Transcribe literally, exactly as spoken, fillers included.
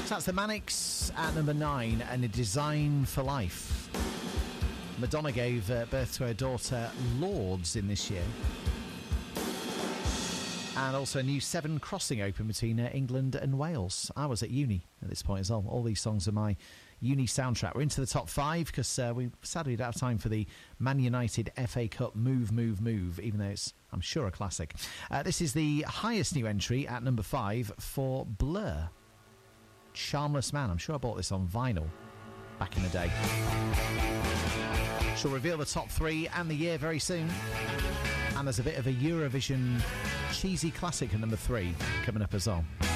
So that's the Manics at number nine, and A Design for Life. Madonna gave uh, birth to her daughter Lourdes in this year. And also a new Severn crossing open between uh, England and Wales. I was at uni at this point as well. All these songs are my uni soundtrack. We're into the top five because uh, we sadly don't have time for the Man United F A Cup Move, Move, Move, even though it's, I'm sure, a classic. Uh, this is the highest new entry at number five for Blur. Charmless Man. I'm sure I bought this on vinyl back in the day. She'll reveal the top three and the year very soon. And there's a bit of a Eurovision cheesy classic at number three coming up as well.